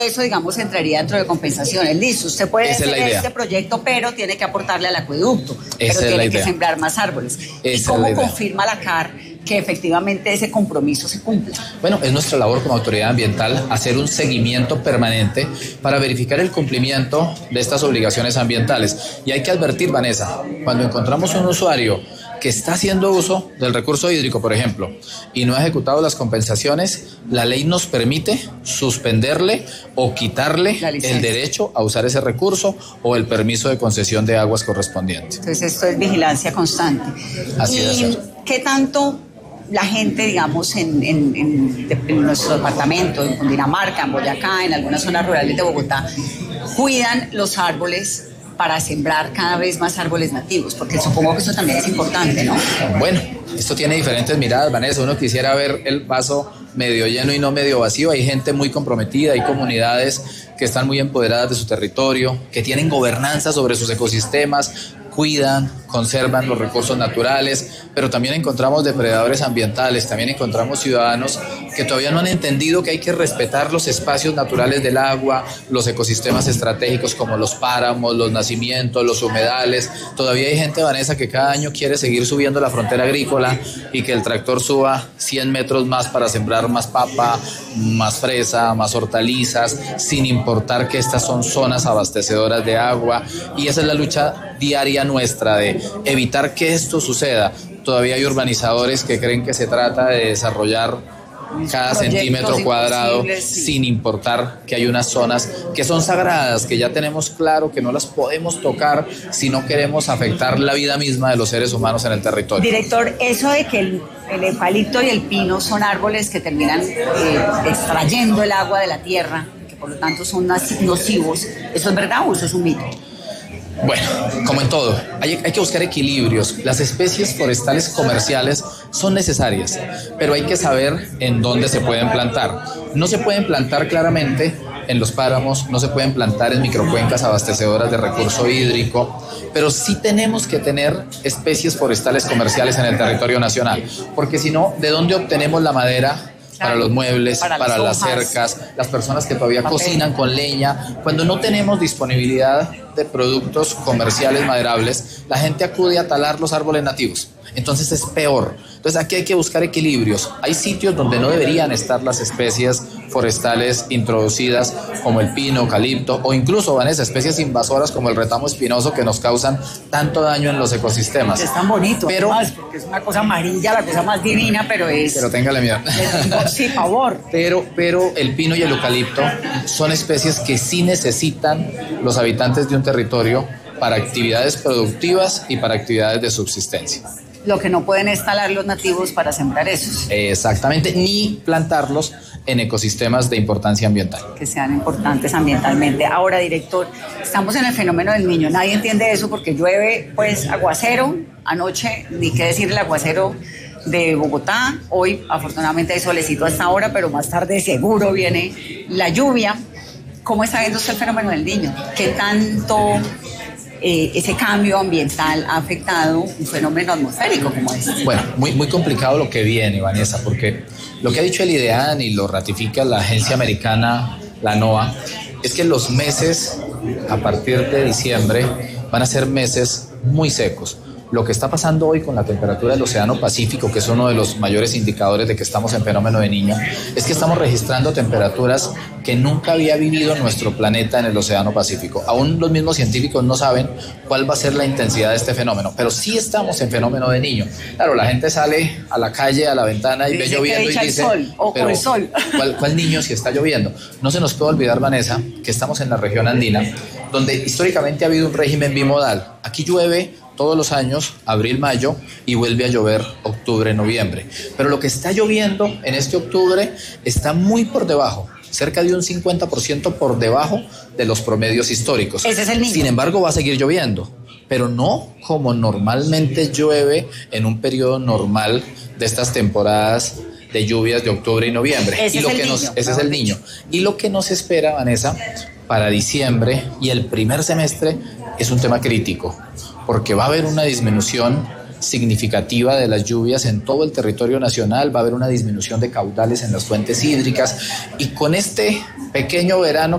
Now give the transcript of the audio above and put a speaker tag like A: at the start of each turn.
A: Eso, digamos, entraría dentro de compensaciones. Listo, usted puede hacer este proyecto, pero tiene que aportarle al acueducto, pero tiene que sembrar más árboles. ¿Y cómo confirma la CAR que efectivamente ese compromiso se cumpla?
B: Bueno, es nuestra labor como autoridad ambiental hacer un seguimiento permanente para verificar el cumplimiento de estas obligaciones ambientales. Y hay que advertir, Vanessa, cuando encontramos un usuario que está haciendo uso del recurso hídrico, por ejemplo, y no ha ejecutado las compensaciones, la ley nos permite suspenderle o quitarle el derecho a usar ese recurso o el permiso de concesión de aguas correspondiente.
A: Entonces esto es vigilancia constante.
B: Así
A: ¿Y qué tanto la gente, digamos, en nuestro departamento, en Cundinamarca, en Boyacá, en algunas zonas rurales de Bogotá, cuidan los árboles para sembrar cada vez más árboles nativos? Porque supongo que eso también es importante, ¿no?
B: Bueno, esto tiene diferentes miradas, Vanessa. Uno quisiera ver el vaso medio lleno y no medio vacío. Hay gente muy comprometida, hay comunidades que están muy empoderadas de su territorio, que tienen gobernanza sobre sus ecosistemas, cuidan, conservan los recursos naturales, pero también encontramos depredadores ambientales, también encontramos ciudadanos que todavía no han entendido que hay que respetar los espacios naturales del agua, los ecosistemas estratégicos como los páramos, los nacimientos, los humedales. Todavía hay gente, Vanessa, que cada año quiere seguir subiendo la frontera agrícola y que el tractor suba 100 metros más para sembrar más papa, más fresa, más hortalizas, sin importar que estas son zonas abastecedoras de agua. Y esa es la lucha diaria nuestra de evitar que esto suceda. Todavía hay urbanizadores que creen que se trata de desarrollar cada centímetro cuadrado sin importar que hay unas zonas que son sagradas, que ya tenemos claro que no las podemos tocar si no queremos afectar la vida misma de los seres humanos en el territorio.
A: Director, eso de que el eucalipto y el pino son árboles que terminan extrayendo el agua de la tierra, que por lo tanto son nocivos, ¿eso es verdad o eso es un mito?
B: Bueno, como en todo, hay que buscar equilibrios. Las especies forestales comerciales son necesarias, pero hay que saber en dónde se pueden plantar. No se pueden plantar claramente en los páramos, no se pueden plantar en microcuencas abastecedoras de recurso hídrico, pero sí tenemos que tener especies forestales comerciales en el territorio nacional, porque si no, ¿de dónde obtenemos la madera para los muebles, para las cercas, las personas que todavía cocinan con leña? Cuando no tenemos disponibilidad de productos comerciales maderables, la gente acude a talar los árboles nativos. Entonces es peor. Entonces aquí hay que buscar equilibrios. Hay sitios donde no deberían estar las especies forestales introducidas como el pino, eucalipto o incluso, Vanessa, especies invasoras como el retamo espinoso que nos causan tanto daño en los ecosistemas.
A: Es tan bonito, pero además, porque es una cosa amarilla, la cosa más divina, pero es...
B: Pero téngale miedo.
A: Sí, favor.
B: Pero el pino y el eucalipto son especies que sí necesitan los habitantes de un territorio para actividades productivas y para actividades de subsistencia.
A: Lo que no pueden es talar los nativos para sembrar esos.
B: Exactamente, ni plantarlos en ecosistemas de importancia ambiental.
A: Que sean importantes ambientalmente. Ahora, director, estamos en el fenómeno del Niño. Nadie entiende eso porque llueve, pues, aguacero. Anoche, ni qué decir el aguacero de Bogotá. Hoy, afortunadamente, hay solecito hasta ahora, pero más tarde seguro viene la lluvia. ¿Cómo está viendo usted el fenómeno del Niño? ¿Qué tanto ese cambio ambiental ha afectado un fenómeno atmosférico como este?
B: Bueno, muy complicado lo que viene, Vanessa, porque lo que ha dicho el IDEAN y lo ratifica la agencia americana, la NOAA, es que los meses a partir de diciembre van a ser meses muy secos. Lo que está pasando hoy con la temperatura del Océano Pacífico, que es uno de los mayores indicadores de que estamos en fenómeno de Niño, es que estamos registrando temperaturas que nunca había vivido nuestro planeta en el Océano Pacífico. Aún los mismos científicos no saben cuál va a ser la intensidad de este fenómeno, pero sí estamos en fenómeno de Niño. Claro, la gente sale a la calle, a la ventana y ve lloviendo y dice,
A: pero el sol.
B: ¿Cuál niño si está lloviendo? No se nos puede olvidar, Vanessa, que estamos en la región andina, donde históricamente ha habido un régimen bimodal. Aquí llueve todos los años, abril, mayo, y vuelve a llover octubre, noviembre. Pero lo que está lloviendo en este octubre está muy por debajo, cerca de un 50% por debajo de los promedios históricos.
A: Ese es el Niño.
B: Sin embargo, va a seguir lloviendo, pero no como normalmente llueve en un periodo normal de estas temporadas de lluvias de octubre y noviembre.
A: Ese es
B: el Niño. Y lo que nos espera, Vanessa, para diciembre y el primer semestre es un tema crítico, porque va a haber una disminución significativa de las lluvias en todo el territorio nacional, va a haber una disminución de caudales en las fuentes hídricas y con este pequeño verano